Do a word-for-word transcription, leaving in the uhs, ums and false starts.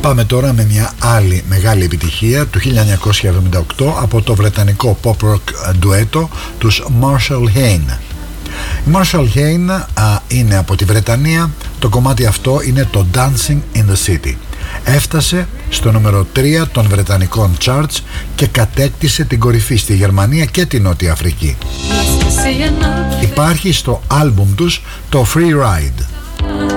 Πάμε τώρα με μια άλλη μεγάλη επιτυχία του χίλια εννιακόσια εβδομήντα οκτώ από το βρετανικό pop rock ντουέτο τους Marshall Hain. Η Marshall Hain α, είναι από τη Βρετανία. Το κομμάτι αυτό είναι το Dancing in the City. Έφτασε στο νούμερο τρία των βρετανικών charts και κατέκτησε την κορυφή στη Γερμανία και τη Νότια Αφρική. Υπάρχει στο άλμπουμ τους το Free Ride.